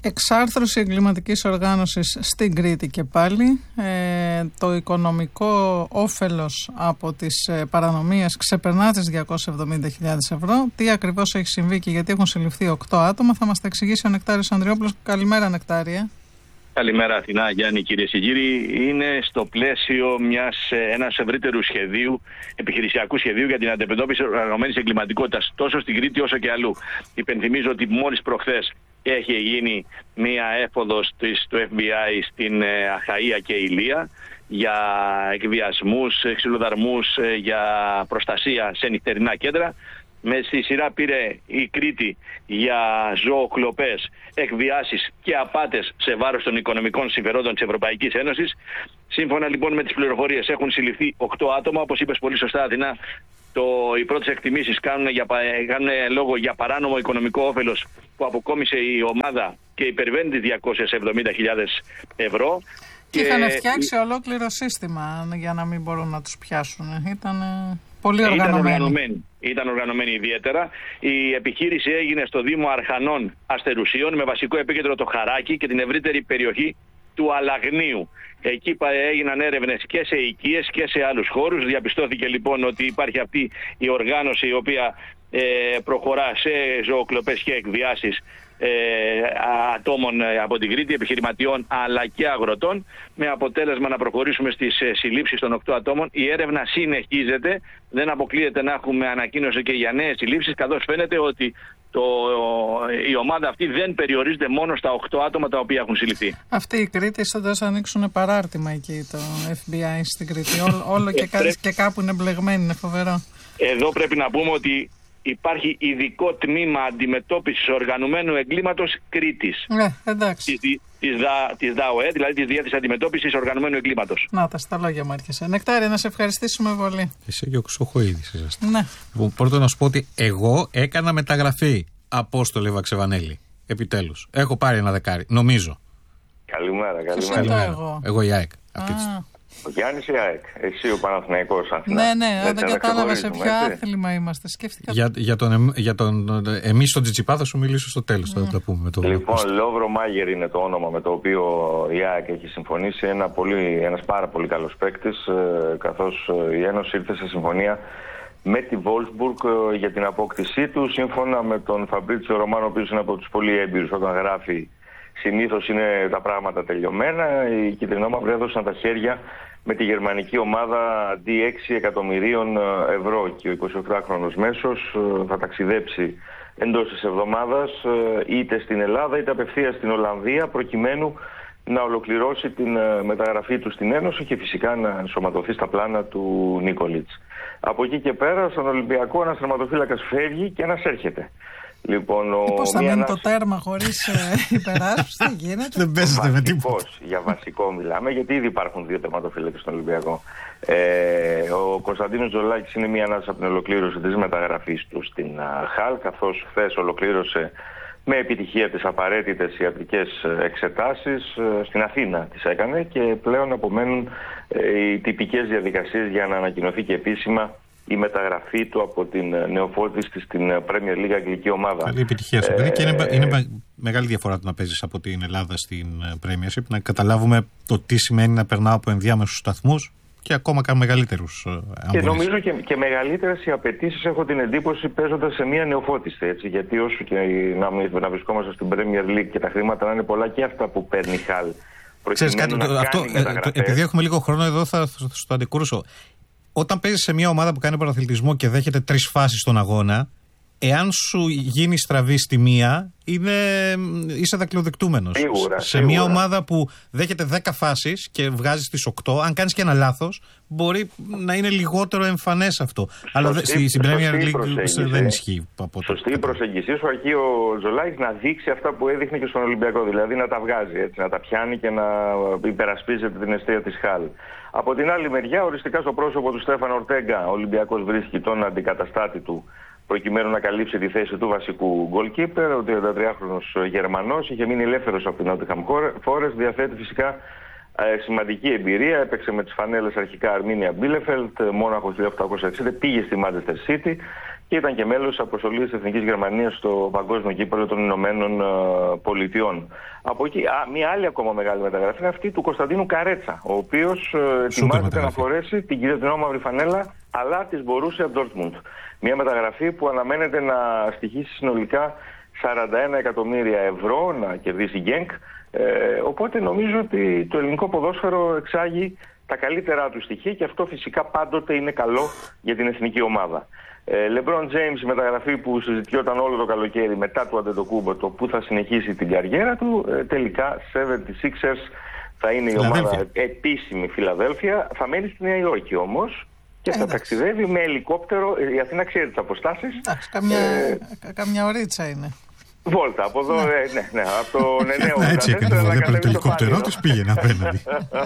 Εξάρθρωση εγκληματικής οργάνωσης στην Κρήτη και πάλι. Το οικονομικό όφελος από τις παρανομίες ξεπερνά τις 270.000 ευρώ. Τι ακριβώς έχει συμβεί και γιατί έχουν συλληφθεί 8 άτομα θα μας τα εξηγήσει ο Νεκτάριος Ανδριόπουλος. Καλημέρα, Νεκτάρια. Καλημέρα, Αθηνά, Γιάννη, κυρίες και κύριοι. Είναι στο πλαίσιο ένας ευρύτερου σχεδίου, επιχειρησιακού σχεδίου για την αντιμετώπιση οργανωμένης εγκληματικότητας τόσο στην Κρήτη όσο και αλλού. Υπενθυμίζω ότι μόλις προχθές έχει γίνει μία έφοδος του FBI στην Αχαΐα και Ηλία για εκβιασμούς, ξυλοδαρμούς, για προστασία σε νυχτερινά κέντρα. Στη σειρά πήρε η Κρήτη για ζωοκλοπές, εκβιάσεις και απάτες σε βάρος των οικονομικών συμφερόντων της Ευρωπαϊκής Ένωσης. Σύμφωνα λοιπόν με τις πληροφορίες έχουν συλληφθεί 8 άτομα, όπως είπες πολύ σωστά, Αθηνά. Οι πρώτες εκτιμήσεις κάνουν λόγο για παράνομο οικονομικό όφελος που αποκόμισε η ομάδα και υπερβαίνει τις 270.000 ευρώ. Και είχαν φτιάξει ολόκληρο σύστημα για να μην μπορούν να τους πιάσουν. Ήταν πολύ οργανωμένοι. Ήταν οργανωμένη ιδιαίτερα. Η επιχείρηση έγινε στο Δήμο Αρχανών Αστερουσίων με βασικό επίκεντρο το Χαράκι και την ευρύτερη περιοχή του Αλαγνίου. Εκεί έγιναν έρευνες και σε οικίες και σε άλλους χώρους. Διαπιστώθηκε λοιπόν ότι υπάρχει αυτή η οργάνωση η οποία προχωρά σε ζωοκλοπές και εκβιάσεις ατόμων από την Κρήτη, επιχειρηματιών αλλά και αγροτών, με αποτέλεσμα να προχωρήσουμε στις συλλήψεις των 8 ατόμων. Η έρευνα συνεχίζεται, δεν αποκλείεται να έχουμε ανακοίνωση και για νέες συλλήψεις, καθώς φαίνεται ότι η ομάδα αυτή δεν περιορίζεται μόνο στα 8 άτομα τα οποία έχουν συλληφθεί. Αυτοί οι Κρήτες θα ανοίξουν παράρτημα εκεί το FBI στην Κρήτη. Όλο και κάπου είναι μπλεγμένοι, είναι φοβερό. Εδώ πρέπει να πούμε ότι υπάρχει ειδικό τμήμα αντιμετώπισης οργανωμένου εγκλήματος Κρήτης. Εντάξει. Της ΔΑΟΕ, δηλαδή της Διεύθυνσης Αντιμετώπισης Οργανωμένου Εγκλήματος. Να τα στα λόγια μου άρχισε. Νεκτάρια, να σε ευχαριστήσουμε πολύ. Εσύ και ο Χρυσοχοΐδης είσαστε. Ναι. Πρώτον να σου πω ότι εγώ έκανα μεταγραφή, Απόστολε Βαξεβανέλη. Επιτέλους. Έχω πάρει ένα δεκάρι, νομίζω. Καλημέρα. Εγώ η ΑΕΚ. Ο Γιάννης ή ΑΕΚ, εσύ ο Παναθηναϊκός Αθηνά. Ναι, δεν κατάλαβα σε ποιο άθλημα είμαστε. Σκέφτηκα. Για τον εμείς στον Τζιτσιπά θα σου μιλήσω στο τέλος. Θα τα πούμε. Λοιπόν, Λόβρο Μάγερ είναι το όνομα με το οποίο η ΑΕΚ έχει συμφωνήσει. Ένας πάρα πολύ καλός παίκτης, καθώς η Ένωση ήρθε σε συμφωνία με τη Wolfsburg για την απόκτησή του. Σύμφωνα με τον Φαμπρίτσιο Ρωμάνο, ο οποίος είναι από τους πολύ έμπειρους όταν γράφει. Συνήθως είναι τα πράγματα τελειωμένα. Οι κυτρινόμαυροι έδωσαν τα χέρια με τη γερμανική ομάδα αντί 6 εκατομμυρίων ευρώ και ο 28χρονος μέσος θα ταξιδέψει εντός της εβδομάδας είτε στην Ελλάδα είτε απευθείας στην Ολλανδία προκειμένου να ολοκληρώσει την μεταγραφή του στην Ένωση και φυσικά να ενσωματωθεί στα πλάνα του Νίκολιτς. Από εκεί και πέρα στον Ολυμπιακό ένας τερματοφύλακας φεύγει και ένας έρχεται. Λοιπόν, πώς θα μείνει το τέρμα χωρίς υπεράσπιση, δεν γίνεται. Δεν παίζεται με τίποτα. Για βασικό μιλάμε, γιατί ήδη υπάρχουν 2 τερματοφύλακες στον Ολυμπιακό. Ο Κωνσταντίνος Τζολάκης είναι μία ανάσα από την ολοκλήρωση της μεταγραφής του στην ΧΑΛ, καθώς χθες ολοκλήρωσε με επιτυχία τις απαραίτητες ιατρικές εξετάσεις. Στην Αθήνα τις έκανε και πλέον απομένουν οι τυπικές διαδικασίες για να ανακοινωθεί και επίσημα η μεταγραφή του από την νεοφώτιστη στην Premier League αγγλική ομάδα. Καλή επιτυχία στο παιδί και είναι μεγάλη διαφορά το να παίζεις από την Ελλάδα στην Premiership, να καταλάβουμε το τι σημαίνει να περνάω από ενδιάμεσους σταθμούς και ακόμα και μεγαλύτερους. Και νομίζω και μεγαλύτερες οι απαιτήσεις, έχω την εντύπωση, παίζοντας σε μια νεοφώτιστη. Έτσι, γιατί όσο και να βρισκόμαστε στην Premier League και τα χρήματα να είναι πολλά και αυτά που παίρνει η ΧΑΛ. Ξέρεις κάτι, επειδή έχουμε λίγο χρόνο εδώ θα σου το αντικρούσω. Όταν παίζεις σε μια ομάδα που κάνει πρωταθλητισμό και δέχεται 3 φάσεις στον αγώνα, εάν σου γίνει στραβή στη μία, είσαι δακτυλοδεικτούμενος. Σε μια ομάδα που δέχεται 10 φάσεις και βγάζεις τις 8, αν κάνεις και ένα λάθος, μπορεί να είναι λιγότερο εμφανές αυτό. Αλλά στην Premier League δεν ισχύει. Σωστή η προσέγγιση σου, αρκεί ο Ζολάκης να δείξει αυτά που έδειχνε και στον Ολυμπιακό. Δηλαδή να τα βγάζει, έτσι, να τα πιάνει και να υπερασπίζεται την αιστεία της ΧΑΛ. Από την άλλη μεριά, οριστικά στο πρόσωπο του Στέφαν Ορτέγκα, ο Ολυμπιακός βρίσκει τον αντικαταστάτη του προκειμένου να καλύψει τη θέση του βασικού goalkeeper. Ο 33χρονος Γερμανός είχε μείνει ελεύθερος από την Nottingham Forest, διαθέτει φυσικά σημαντική εμπειρία, έπαιξε με τις φανέλες αρχικά Αρμίνια Μπίλεφελτ, Μόναχο 1860, πήγε στη Manchester City και ήταν και μέλος αποστολής της Εθνικής Γερμανίας στο Παγκόσμιο Κύπελλο των Ηνωμένων Πολιτειών. Από εκεί, μια άλλη ακόμα μεγάλη μεταγραφή είναι αυτή του Κωνσταντίνου Καρέτσα, ο οποίος ετοιμάζεται να φορέσει την κυτρινόμαυρη φανέλα, αλλά της Borussia Dortmund. Μια μεταγραφή που αναμένεται να στοιχήσει συνολικά 41 εκατομμύρια ευρώ, να κερδίσει Γκένκ. Οπότε νομίζω ότι το ελληνικό ποδόσφαιρο εξάγει τα καλύτερά του στοιχεία και αυτό φυσικά πάντοτε είναι καλό για την εθνική ομάδα. LeBron James, η μεταγραφή που συζητιόταν όλο το καλοκαίρι μετά του Αντετοκούμπο, το που θα συνεχίσει την καριέρα του, τελικά 76ers θα είναι η ομάδα επίσημη Φιλαδέλφια. Θα μένει στη Νέα Υόρκη όμως και θα ταξιδεύει με ελικόπτερο. Η Αθήνα ξέρει τις αποστάσεις. Καμιά ωρίτσα είναι. Βόλτα, από εδώ, ναι, από το Νενέο. Έτσι έκανε, δεν πήρε το ελικόπτερό της, πήγαινε απέναντι.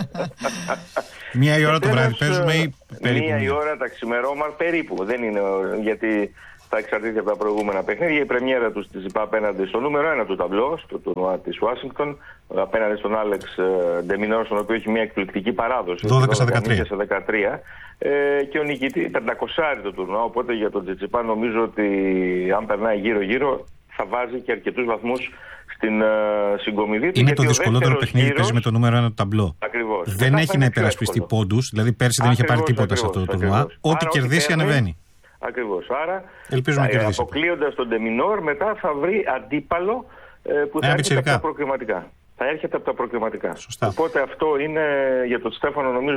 Μία η ώρα το βράδυ παίζουμε ή περίπου? Μία η ώρα τα ξημερώματα περίπου, δεν είναι, γιατί θα εξαρτηθεί από τα προηγούμενα παιχνίδια. Η πρεμιέρα του της ΙΠΑ απέναντι στο νούμερο 1 του ταμπλό, στο τουρνουά της Ουάσιγκτον, απέναντι στον Άλεξ Ντεμινόρ, στον οποίο έχει μια εκπληκτική παράδοση. 12-13. Και ο νικητής, 500 το τουρνουά, οπότε για τον Τσιτσιπά νομίζω ότι αν περνάει γύρω-γύρω θα βάζει και αρκετούς βαθμούς στην συγκομιδή του. Είναι το δυσκολότερο παιχνίδι που παίζει με το νούμερο 1 του ταμπλό. Ακριβώς. Δεν έχει να υπερασπιστεί πόντους, δηλαδή πέρσι δεν είχε πάρει τίποτα σε αυτό το τουρνουά. Ό,τι κερδίσει ανεβαίνει. Ακριβώς. Άρα, αποκλείοντας τον Ντεμινόρ, μετά θα βρει αντίπαλο που θα έρχεται από τα προκριματικά. Θα έρχεται από τα προκριματικά. Οπότε αυτό είναι για τον Στέφανο νομίζω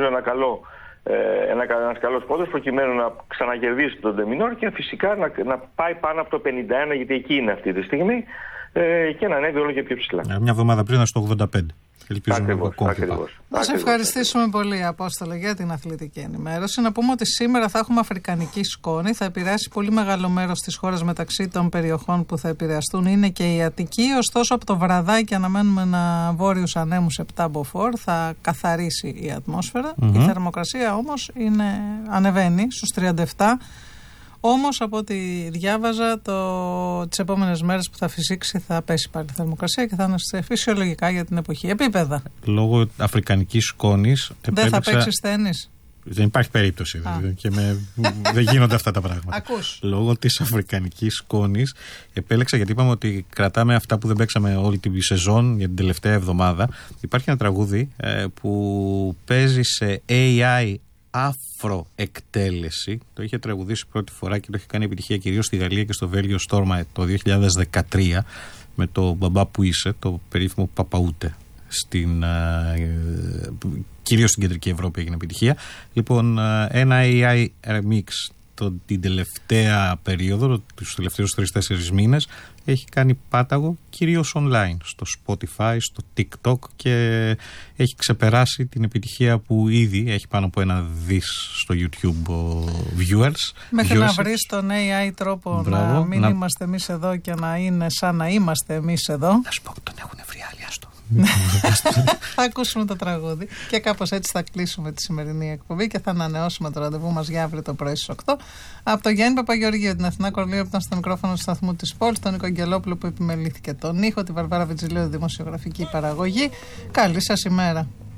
ένας καλός πόντος προκειμένου να ξανακερδίσει τον Ντεμινόρ και φυσικά να πάει πάνω από το 51, γιατί εκεί είναι αυτή τη στιγμή, και να ανέβει όλο και πιο ψηλά. Μια εβδομάδα πριν ήταν στο 85. Να σε ευχαριστήσουμε πολύ, Απόστολε, για την αθλητική ενημέρωση. Να πούμε ότι σήμερα θα έχουμε αφρικανική σκόνη. Θα επηρεάσει πολύ μεγάλο μέρος της χώρας. Μεταξύ των περιοχών που θα επηρεαστούν είναι και η Αττική. Ωστόσο, από το βραδάκι αναμένουμε βόρειους ανέμους 7 μποφόρ. Θα καθαρίσει η ατμόσφαιρα. Η θερμοκρασία όμως ανεβαίνει στους 37. Όμως από ό,τι διάβαζα τις επόμενες μέρες που θα φυσήξει θα πέσει πάλι η θερμοκρασία και θα είναι φυσιολογικά για την εποχή επίπεδα. Λόγω αφρικανικής σκόνης δεν θα παίξεις τένις? Δεν υπάρχει περίπτωση και δεν γίνονται αυτά τα πράγματα. Ακούς. Λόγω της αφρικανικής σκόνης επέλεξα, γιατί είπαμε ότι κρατάμε αυτά που δεν παίξαμε όλη τη σεζόν για την τελευταία εβδομάδα. Υπάρχει ένα τραγούδι που παίζει σε AI αφροεκτέλεση. Το είχε τραγουδήσει πρώτη φορά και το είχε κάνει επιτυχία κυρίως στη Γαλλία και στο Βέλγιο Στόρμα το 2013 με το «Μπαμπά που είσαι», το περίφημο «Παπαούτε». Κυρίως στην Κεντρική Ευρώπη έγινε επιτυχία. Λοιπόν, ένα AI remix την τελευταία περίοδο, τους τελευταίους 3-4 μήνες, έχει κάνει πάταγο κυρίως online, στο Spotify, στο TikTok, και έχει ξεπεράσει την επιτυχία που ήδη έχει πάνω από 1 δις στο YouTube viewers. Μέχρι να βρεις τον AI τρόπο να μην είμαστε εμείς εδώ και να είναι σαν να είμαστε εμείς εδώ. Να σου πω ότι τον έχουν βρει άλλοι, άστο. Θα ακούσουμε το τραγούδι και κάπως έτσι θα κλείσουμε τη σημερινή εκπομπή και θα ανανεώσουμε το ραντεβού μας για αύριο το πρωί στις 8. Από τον Γιάννη Παπαγεωργίου, την Αθηνά Κορλίου που ήταν στο μικρόφωνο του σταθμού της Πόλης, τον Νίκο Αγγελόπουλο που επιμελήθηκε τον ήχο, τη Βαρβάρα Βιτζιλίου, δημοσιογραφική παραγωγή. Καλή σας ημέρα.